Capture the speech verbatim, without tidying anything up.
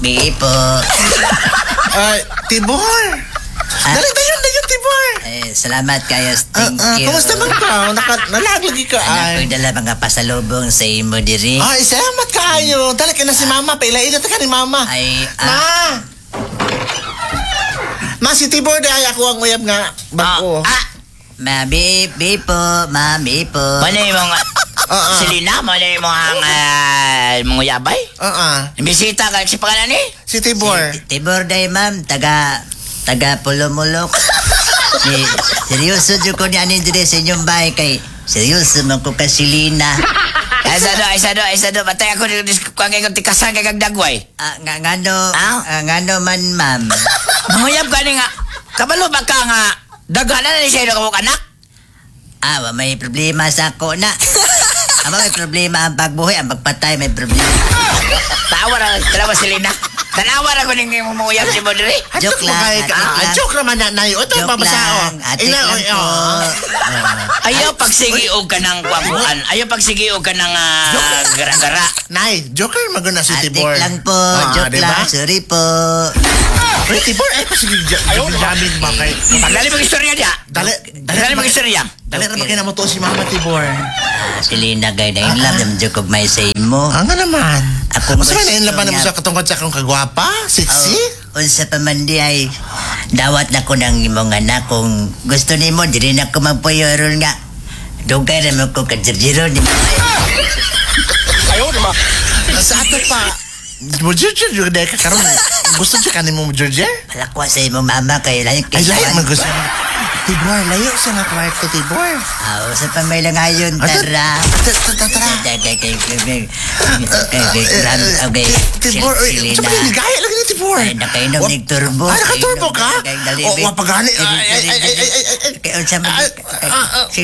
Bipo. Ay, Tibor. Ah. Dali, dayon, dayon, Tibor. Eh, salamat kayo. Ah, Thank ah, you. Kumusta man ka? Naka, nalaglagi ka Anak ay. ko'y dala mga pasalubong sa imo diri. Ay, salamat kayo. Dali ka na si Mama. Pailain na ka ni Mama. Ay, Ma! ah, Ma, si Tibor di ay ako ang uyab nga bago. Ah, ma, Bipo, po, ma, Bipo. manay mo nga. Ah, ah. Selena, manay mo ang uh, mga yabay. Ah, ah. Bisita ka si pangalan ni? Si Tibor. Si Tibor day, ma'am, taga, taga Pulumulok. Ni, seryoso dyan ko ni anin dire sa inyong bahay kay seryoso man ko kasilina. Ay sado, ay sado, ay sado. Batay ako ni kung ang tikasan kay kagdagway. Ah, nga, ngano, Ah? ah, ngano man, ma'am. Manguyab ka ni nga. Kabalo ba ka nga daghanan na ni siya yung anak? Ah, wa may problema sa ako na. Aba may problema ang pagbuhay, ang pagpatay may problema. Tawa na, dalawa si Lina. Tanawa na ko ning manguyab si mo diri. Joke lang, Ay, joke ah, lang. joke naman na na yun. Ito, Joke babasao. lang, atik Ina, lang oy, po. oh. Oh. Ayaw pagsigiog ka ng kwabuan. Ayaw pagsigiog ka ng ah, gara-gara. Nay, joker maguna si Atik Tibor. lang po, Ah, joke diba? lang, sorry po. Ay, Tibor, ay, sige, jamin ba kay... Pagdali mo istorya niya. Dali, Pagdali mo istorya. Dali na ba mo to si Mama Tibor? Ah, Selena gay na in love, naman dyan kog may say mo. Ah, nga naman. Ako Mas may gusto nainlaban na mo nga- sa katungkod sa akong kagwapa? Sexy? Oh, unsa pa man di ay dawat na ko ng imong anak kung gusto nimo diri na ko magpayorol nga. Dugay ra mo ko kajiro ni mo. Sa ato pa. Mo George, juga dahil ka karoon. Gusto siya kanin mo, George? Palakwa sa imong mama kay layo Ay, layo man gusto. Tibor, layo sa nga kwarto, Tibor. Ah, sa pa may lang ayon Ah, tara. Tara, tara. Kay kay kay kay kay kay okay. Tibor, ay, sa pa gaya lagi ni Tibor. Ay, nakainom Wa- ng turbo. Ay, naka-turbo ka? Kay dali. O, wapagani. Ay, ay, ay, ay, ay, ay, ay. Kay unsa man Ay, ah, ah.